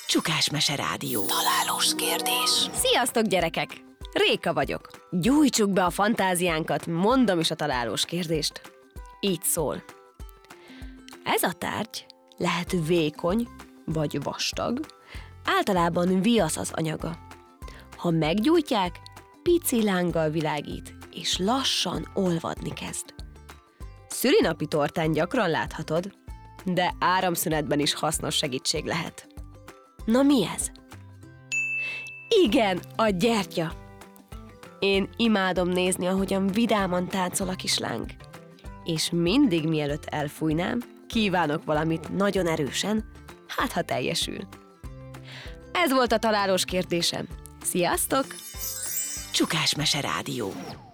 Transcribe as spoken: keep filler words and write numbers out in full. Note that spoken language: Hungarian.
Csukásmese Rádió. Találós kérdés. Sziasztok, gyerekek! Réka vagyok. Gyújtsuk be a fantáziánkat, mondom is a találós kérdést. Így szól. Ez a tárgy lehet vékony vagy vastag, általában viasz az anyaga. Ha meggyújtják, pici lánggal világít, és lassan olvadni kezd. Szülinapi tortán gyakran láthatod, de áramszünetben is hasznos segítség lehet. Na mi ez? Igen, a gyertya! Én imádom nézni, ahogyan vidáman táncol a kis láng. És mindig mielőtt elfújnám, kívánok valamit nagyon erősen, hát ha teljesül. Ez volt a találós kérdésem. Sziasztok! Csukásmese Rádió.